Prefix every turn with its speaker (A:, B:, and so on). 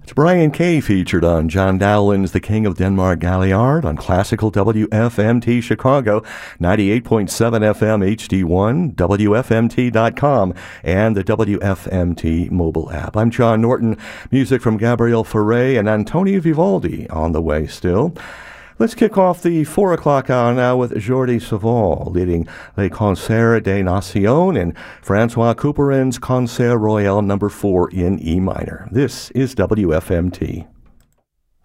A: Brian Kay featured on John Dowland's The King of Denmark Galliard on classical WFMT Chicago, 98.7 FM HD1, WFMT.com, and the WFMT mobile app. I'm John Norton. Music from Gabriel Fauré and Antonio Vivaldi on the way still. Let's kick off the 4 o'clock hour now with Jordi Savall leading Les Concerts des Nations and Francois Couperin's Concert Royal No. 4 in E minor. This is WFMT.